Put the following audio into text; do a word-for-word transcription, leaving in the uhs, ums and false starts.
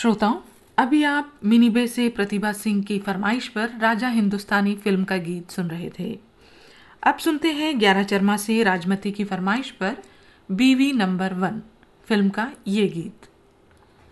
श्रोताओं, अभी आप मिनी बे से प्रतिभा सिंह की फरमाइश पर राजा हिंदुस्तानी फिल्म का गीत सुन रहे थे। अब सुनते हैं ग्यारह चरमा से राजमती की फरमाइश पर बीवी नंबर वन फिल्म का ये गीत।